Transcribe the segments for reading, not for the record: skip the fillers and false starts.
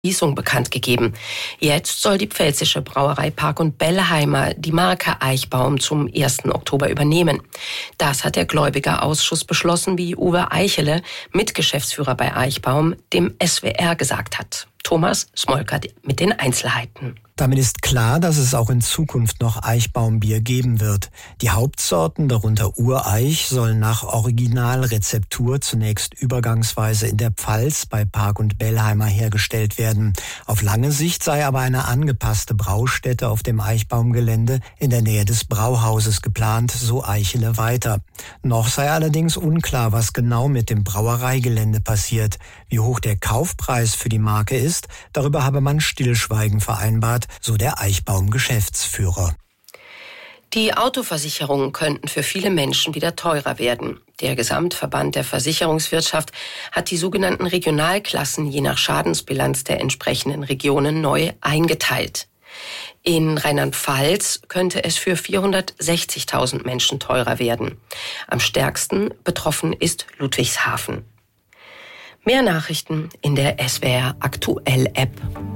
Schließung bekannt gegeben. Jetzt soll die pfälzische Brauerei Park und Bellheimer die Marke Eichbaum zum 1. Oktober übernehmen. Das hat der Gläubigerausschuss beschlossen, wie Uwe Eichele, Mitgeschäftsführer bei Eichbaum, dem SWR gesagt hat. Thomas Smolkert mit den Einzelheiten. Damit ist klar, dass es auch in Zukunft noch Eichbaumbier geben wird. Die Hauptsorten, darunter Ureich, sollen nach Originalrezeptur zunächst übergangsweise in der Pfalz bei Park und Bellheimer hergestellt werden. Auf lange Sicht sei aber eine angepasste Braustätte auf dem Eichbaumgelände in der Nähe des Brauhauses geplant, so Eichele weiter. Noch sei allerdings unklar, was genau mit dem Brauereigelände passiert. Wie hoch der Kaufpreis für die Marke ist, darüber habe man Stillschweigen vereinbart, so der Eichbaum-Geschäftsführer. Die Autoversicherungen könnten für viele Menschen wieder teurer werden. Der Gesamtverband der Versicherungswirtschaft hat die sogenannten Regionalklassen je nach Schadensbilanz der entsprechenden Regionen neu eingeteilt. In Rheinland-Pfalz könnte es für 460.000 Menschen teurer werden. Am stärksten betroffen ist Ludwigshafen. Mehr Nachrichten in der SWR Aktuell App.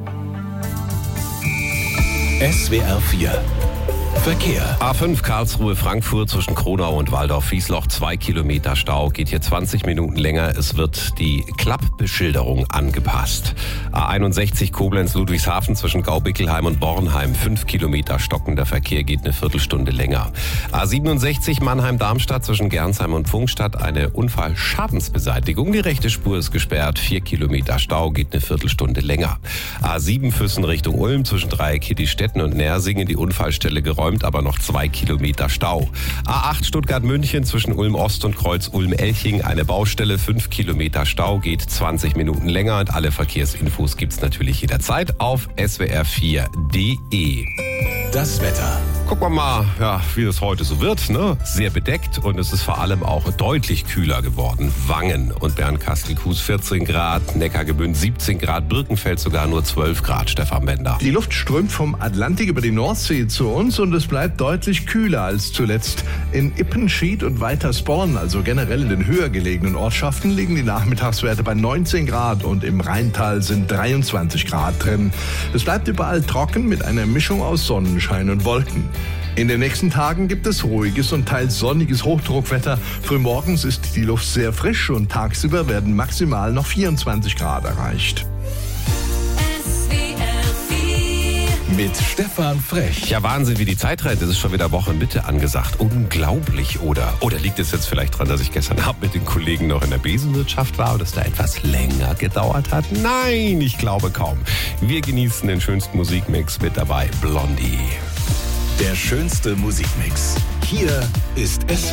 SWR 4 Verkehr. A5 Karlsruhe-Frankfurt zwischen Kronau und Waldorf-Wiesloch, 2 Kilometer Stau, geht hier 20 Minuten länger. Es wird die Klappbeschilderung angepasst. A61 Koblenz-Ludwigshafen zwischen Gaubickelheim und Bornheim, 5 Kilometer stockender Verkehr, geht eine Viertelstunde länger. A67 Mannheim-Darmstadt zwischen Gernsheim und Pfungstadt, eine Unfallschadensbeseitigung. Die rechte Spur ist gesperrt, 4 Kilometer Stau, geht eine Viertelstunde länger. A7 Füssen Richtung Ulm zwischen Dreieck Hittistetten und Nersingen, die Unfallstelle geräumt, aber noch 2 Kilometer Stau. A8 Stuttgart-München zwischen Ulm-Ost und Kreuz Ulm-Elching, eine Baustelle, 5 Kilometer Stau, geht 20 Minuten länger und alle Verkehrsinfos gibt's natürlich jederzeit auf swr4.de. Das Wetter. Gucken wir mal, wie es heute so wird, ne? Sehr bedeckt und es ist vor allem auch deutlich kühler geworden. Wangen und Bernkastel-Kues 14 Grad, Neckargemünd 17 Grad, Birkenfeld sogar nur 12 Grad, Stefan Bender. Die Luft strömt vom Atlantik über die Nordsee zu uns und es bleibt deutlich kühler als zuletzt. In Ippenschied und Weitersborn, also generell in den höher gelegenen Ortschaften, liegen die Nachmittagswerte bei 19 Grad und im Rheintal sind 23 Grad drin. Es bleibt überall trocken mit einer Mischung aus Sonnenschein und Wolken. In den nächsten Tagen gibt es ruhiges und teils sonniges Hochdruckwetter. Frühmorgens ist die Luft sehr frisch und tagsüber werden maximal noch 24 Grad erreicht. Mit Stefan Frech. Ja, Wahnsinn, wie die Zeit rennt. Es ist schon wieder Wochenmitte angesagt. Unglaublich, oder? Oder liegt es jetzt vielleicht daran, dass ich gestern Abend mit den Kollegen noch in der Besenwirtschaft war und es da etwas länger gedauert hat? Nein, ich glaube kaum. Wir genießen den schönsten Musikmix, mit dabei Blondie. Der schönste Musikmix. Hier ist SWR.